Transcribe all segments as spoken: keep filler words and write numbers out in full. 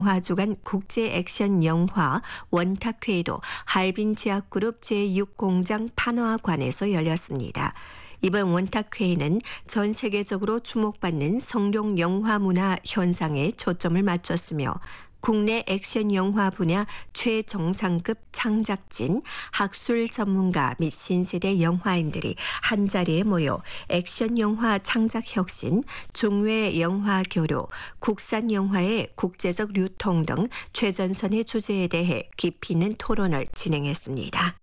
영화 주간 국제 액션 영화 원탁회의도 할빈 지하그룹 제육 공장 판화관에서 열렸습니다. 이번 원탁회의는 전 세계적으로 주목받는 성룡 영화 문화 현상에 초점을 맞췄으며 국내 액션 영화 분야 최정상급 창작진, 학술 전문가 및 신세대 영화인들이 한자리에 모여 액션 영화 창작 혁신, 중외 영화 교류, 국산 영화의 국제적 유통 등 최전선의 주제에 대해 깊이 있는 토론을 진행했습니다.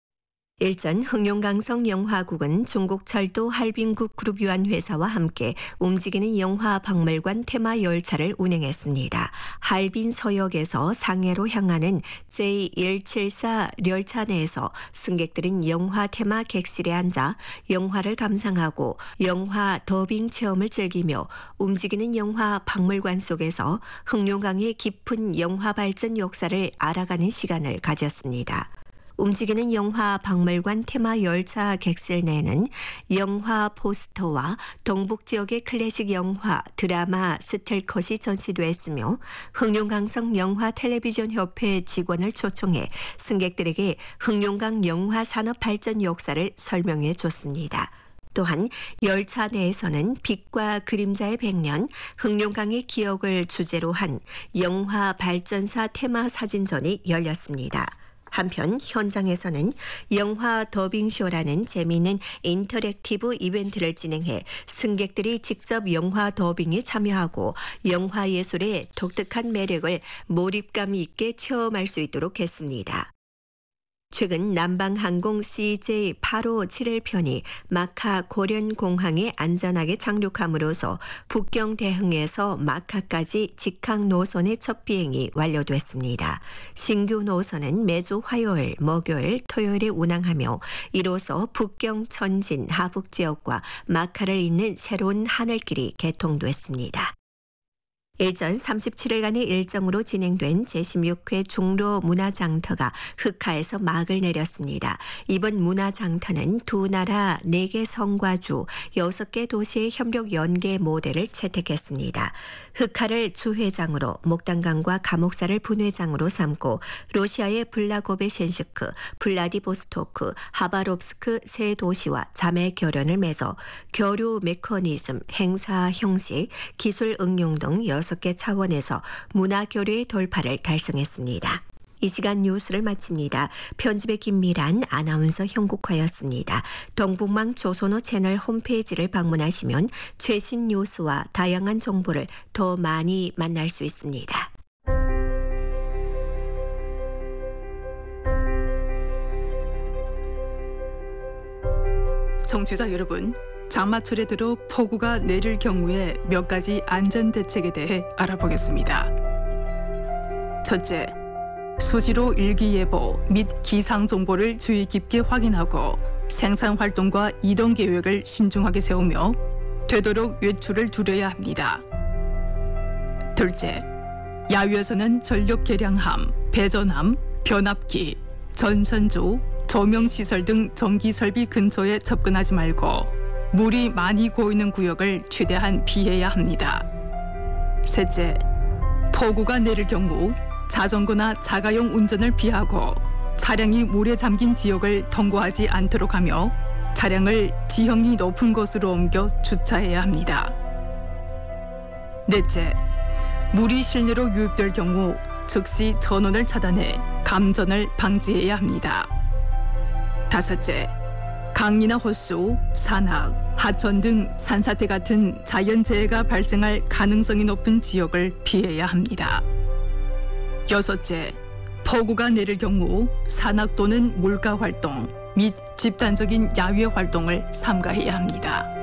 일전 흑룡강성 영화국은 중국철도 할빈국 그룹유한회사와 함께 움직이는 영화박물관 테마 열차를 운행했습니다. 할빈 서역에서 상해로 향하는 제이 백칠십사 열차 내에서 승객들은 영화 테마 객실에 앉아 영화를 감상하고 영화 더빙 체험을 즐기며 움직이는 영화 박물관 속에서 흑룡강의 깊은 영화 발전 역사를 알아가는 시간을 가졌습니다. 움직이는 영화 박물관 테마 열차 객실 내는 영화 포스터와 동북 지역의 클래식 영화, 드라마, 스틸컷이 전시됐으며 흑룡강성 영화 텔레비전 협회 직원을 초청해 승객들에게 흑룡강 영화 산업 발전 역사를 설명해 줬습니다. 또한 열차 내에서는 빛과 그림자의 백 년, 흑룡강의 기억을 주제로 한 영화 발전사 테마 사진전이 열렸습니다. 한편 현장에서는 영화 더빙쇼라는 재미있는 인터랙티브 이벤트를 진행해 승객들이 직접 영화 더빙에 참여하고 영화 예술의 독특한 매력을 몰입감 있게 체험할 수 있도록 했습니다. 최근 남방항공 씨제이 팔오칠일 편이 마카 고련공항에 안전하게 착륙함으로써 북경 대흥에서 마카까지 직항 노선의 첫 비행이 완료됐습니다. 신규 노선은 매주 화요일, 목요일, 토요일에 운항하며 이로써 북경 천진, 하북 지역과 마카를 잇는 새로운 하늘길이 개통됐습니다. 일전 삼십칠일간의 일정으로 진행된 제십육 회 종로 문화장터가 흑하에서 막을 내렸습니다. 이번 문화장터는 두 나라 네 개 성과주 여섯 개 도시의 협력 연계 모델을 채택했습니다. 흑하를 주회장으로 목단강과 감옥사를 분회장으로 삼고 러시아의 블라고베신스크, 블라디보스토크, 하바롭스크 세 도시와 자매 결연을 맺어 교류 메커니즘, 행사 형식, 기술 응용 등 여섯 개 차원에서 문화 교류의 돌파를 달성했습니다. 이 시간 뉴스를 마칩니다. 편집의 김미란, 아나운서 형국화였습니다. 동북망 조선호 채널 홈페이지를 방문하시면 최신 뉴스와 다양한 정보를 더 많이 만날 수 있습니다. 청취자 여러분, 장마철에 들어 폭우가 내릴 경우에 몇 가지 안전 대책에 대해 알아보겠습니다. 첫째, 수시로 일기예보 및 기상 정보를 주의 깊게 확인하고 생산 활동과 이동 계획을 신중하게 세우며 되도록 외출을 줄여야 합니다. 둘째, 야외에서는 전력 계량함, 배전함, 변압기, 전선조, 조명시설 등 전기설비 근처에 접근하지 말고 물이 많이 고이는 구역을 최대한 피해야 합니다. 셋째, 폭우가 내릴 경우 자전거나 자가용 운전을 피하고 차량이 물에 잠긴 지역을 통과하지 않도록 하며 차량을 지형이 높은 곳으로 옮겨 주차해야 합니다. 넷째, 물이 실내로 유입될 경우 즉시 전원을 차단해 감전을 방지해야 합니다. 다섯째, 강이나 호수, 산악, 하천 등 산사태 같은 자연재해가 발생할 가능성이 높은 지역을 피해야 합니다. 여섯째, 폭우가 내릴 경우 산악 또는 물가 활동 및 집단적인 야외 활동을 삼가해야 합니다.